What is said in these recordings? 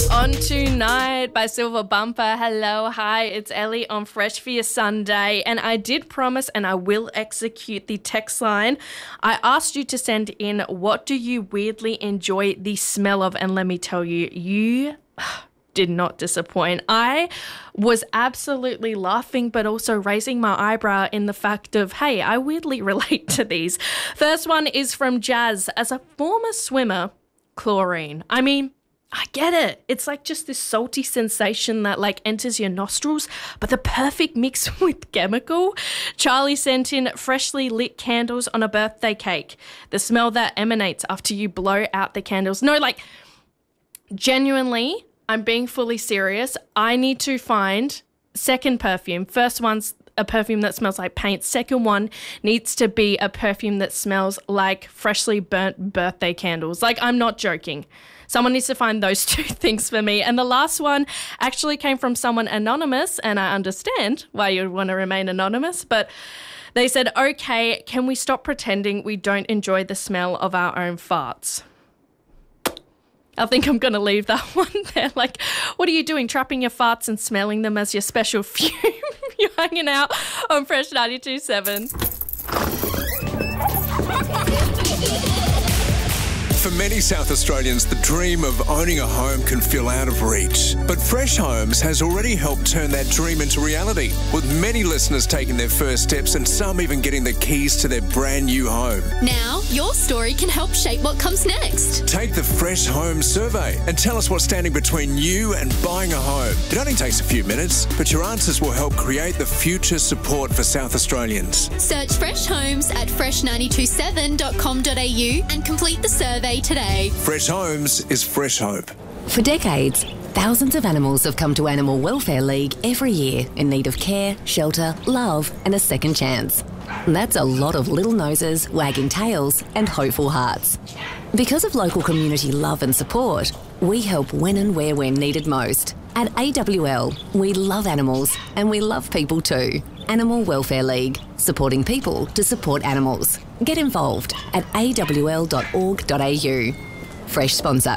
On Tonight by Silver Bumper. Hello, hi, it's Ellie on Fresh for your Sunday. And I did promise, and I will execute the text line. I asked you to send in, what do you weirdly enjoy the smell of? And let me tell you, you did not disappoint. I was absolutely laughing, but also raising my eyebrow in the fact of, hey, I weirdly relate to these. First one is from Jazz. As a former swimmer, chlorine. I mean, I get it. It's like just this salty sensation that like enters your nostrils, but the perfect mix with chemical. Charlie sent in freshly lit candles on a birthday cake. The smell that emanates after you blow out the candles. No, like genuinely, I'm being fully serious. I need to find second perfume. First one's a perfume that smells like paint. Second one needs to be a perfume that smells like freshly burnt birthday candles. Like, I'm not joking. Someone needs to find those two things for me. And the last one actually came from someone anonymous, and I understand why you'd want to remain anonymous, but they said, okay, can we stop pretending we don't enjoy the smell of our own farts? I think I'm going to leave that one there. Like, what are you doing? Trapping your farts and smelling them as your special fume? You're hanging out on Fresh 92.7. For many South Australians, the dream of owning a home can feel out of reach. But Fresh Homes has already helped turn that dream into reality, with many listeners taking their first steps and some even getting the keys to their brand new home. Now, your story can help shape what comes next. Take the Fresh Home survey and tell us what's standing between you and buying a home. It only takes a few minutes, but your answers will help create the future support for South Australians. Search Fresh Homes at fresh927.com.au and complete the survey today. Fresh Homes is fresh hope. For decades, thousands of animals have come to Animal Welfare League every year in need of care, shelter, love and a second chance. That's a lot of little noses, wagging tails and hopeful hearts. Because of local community love and support, we help when and where we're needed most. At AWL, we love animals and we love people too. Animal Welfare League, supporting people to support animals. Get involved at awl.org.au. Fresh sponsor.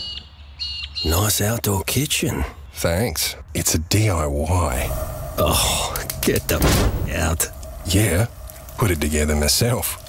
Nice outdoor kitchen. Thanks. It's a DIY. Oh, get the out. Yeah, put it together myself.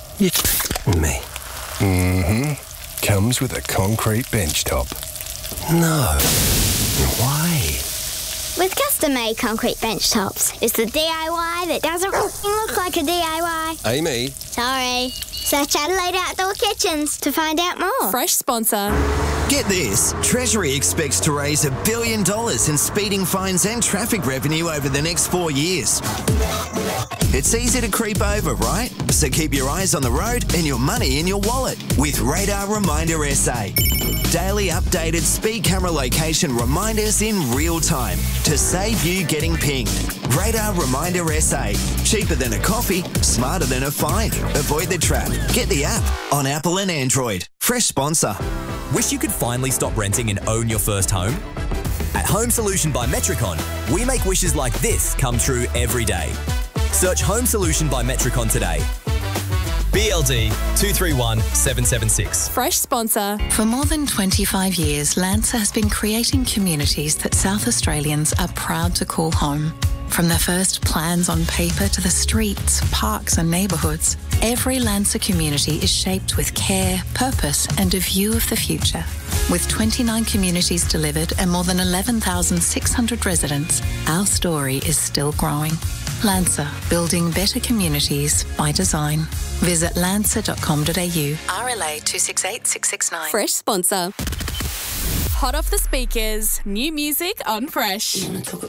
Me. Mm-hmm. Comes with a concrete bench top. No. Why? With custom-made concrete bench tops, it's the DIY that doesn't look like a DIY. Amy. Sorry. Search Adelaide Outdoor Kitchens to find out more. Fresh sponsor. Get this, Treasury expects to raise $1 billion in speeding fines and traffic revenue over the next 4 years. It's easy to creep over, right? So keep your eyes on the road and your money in your wallet with Radar Reminder SA. Daily updated speed camera location reminders in real time to save you getting pinged. Radar Reminder SA. Cheaper than a coffee, smarter than a fine. Avoid the trap. Get the app on Apple and Android. Fresh sponsor. Wish you could finally stop renting and own your first home? At Home Solution by Metricon, we make wishes like this come true every day. Search Home Solution by Metricon today. BLD 231776. Fresh sponsor. For more than 25 years, Lancer has been creating communities that South Australians are proud to call home. From the first plans on paper to the streets, parks and neighbourhoods, every Lancer community is shaped with care, purpose and a view of the future. With 29 communities delivered and more than 11,600 residents, our story is still growing. Lancer, building better communities by design. Visit lancer.com.au. RLA 268669. Fresh sponsor. Hot off the speakers, new music on Fresh.